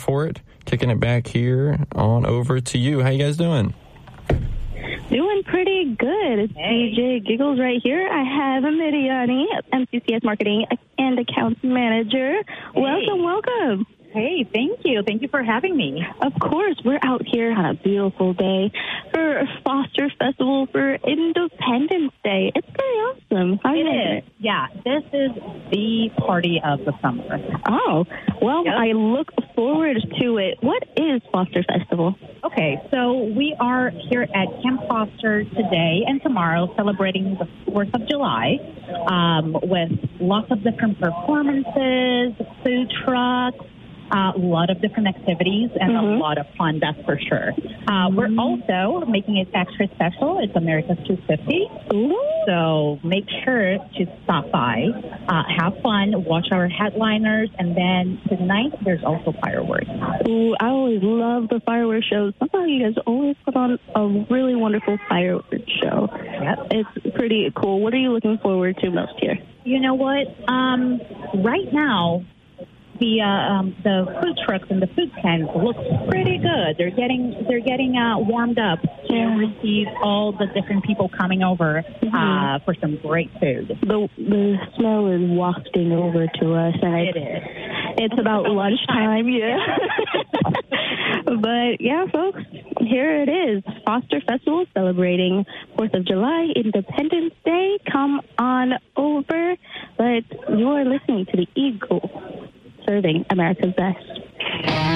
for it. Kicking it back here on over to you. How you guys doing? Doing pretty good. It's DJ Giggles right here. I have Midiani, MCCS Marketing and Accounts Manager. Hey. Welcome. Hey, thank you. Thank you for having me. Of course, we're out here on a beautiful day for Foster Festival for Independence Day. It's pretty awesome. It is. Yeah, this is the party of the summer. Oh, well, Yep. I look forward to it. What is Foster Festival? Okay, so we are here at Camp Foster today and tomorrow celebrating the 4th of July with lots of different performances, food trucks, a lot of different activities, and a lot of fun, that's for sure. We're also making it extra special. It's America's 250. So make sure to stop by, have fun, watch our headliners, and then tonight there's also fireworks. Ooh, I always love the fireworks shows. Somehow you guys always put on a really wonderful fireworks show. Yep. It's pretty cool. What are you looking forward to most here? You know what? Right now, the food trucks and the food tents look pretty good. They're getting warmed up to receive all the different people coming over for some great food. The smell is wafting over to us, and It is. It's about lunchtime, yeah. But yeah, folks, here it is. Foster Festival celebrating 4th of July, Independence Day. Come on over. But you are listening to the Eagle, serving America's best.